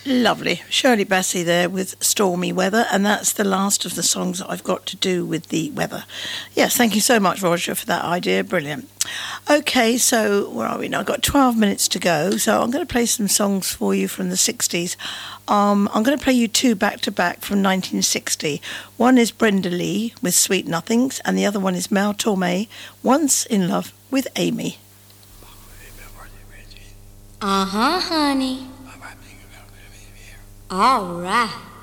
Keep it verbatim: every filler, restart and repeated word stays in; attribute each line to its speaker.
Speaker 1: Lovely. Shirley Bassey there with Stormy Weather, and that's the last of the songs that I've got to do with the weather. Yes, thank you so much, Roger, for that idea. Brilliant. Okay, so where are we now? I've got twelve minutes to go, so I'm going to play some songs for you from the sixties. Um, I'm going to play you two back-to-back from nineteen sixty. One is Brenda Lee with Sweet Nothings, and the other one is Mel Torme, Once in Love with Amy.
Speaker 2: Uh-huh, honey. All right.